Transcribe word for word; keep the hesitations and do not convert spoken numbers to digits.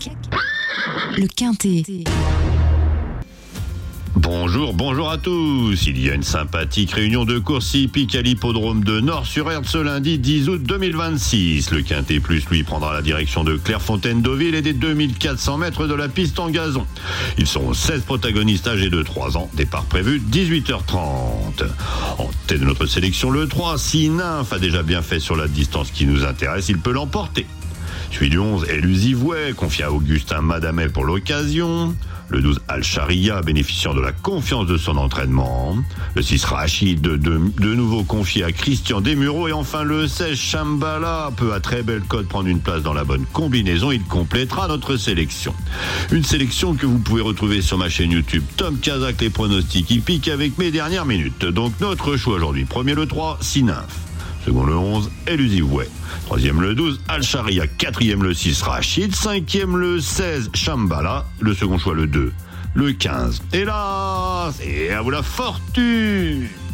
Le Quintet. Bonjour, bonjour à tous. Il y a une sympathique réunion de course hippique à l'hippodrome de Nord-sur-Erdre ce lundi dix août deux mille vingt-six. Le Quintet Plus, lui, prendra la direction de Clairefontaine-Deauville et des deux mille quatre cents mètres de la piste en gazon. Ils sont seize protagonistes âgés de trois ans. Départ prévu dix-huit heures trente. En tête de notre sélection, le trois, Si Nymphe a déjà bien fait sur la distance qui nous intéresse. Il peut l'emporter. Suivi du onze, Elusivouet, confié à Augustin Madamet pour l'occasion. Le douze, Al-Sharia, bénéficiant de la confiance de son entraînement. Le six, Rachid, de, de, de nouveau confié à Christian Desmureaux. Et enfin, le seize, Shambhala, peut à très belle cote prendre une place dans la bonne combinaison. Il complétera notre sélection. Une sélection que vous pouvez retrouver sur ma chaîne YouTube Tom Kazak, les pronostics hippiques avec mes dernières minutes. Donc, notre choix aujourd'hui. Premier, le trois, Si Nymphe. Second, le onze, Elusivouet. Troisième, le douze, Al-Sharia. Quatrième, le six, Rachid. Cinquième, le seize, Shambhala. Le second choix, le deux, le quinze. Hélas, et à vous la fortune!